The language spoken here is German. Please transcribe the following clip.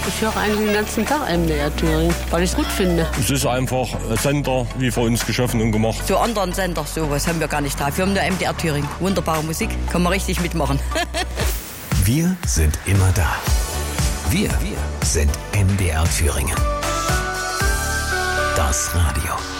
Ich höre eigentlich den ganzen Tag MDR Thüringen, weil ich es gut finde. Es ist einfach ein Sender, wie für uns geschaffen und gemacht. So anderen Sender, sowas haben wir gar nicht drauf. Wir haben nur MDR Thüringen. Wunderbare Musik, kann man richtig mitmachen. Wir sind immer da. Wir sind MDR Thüringen. Das Radio.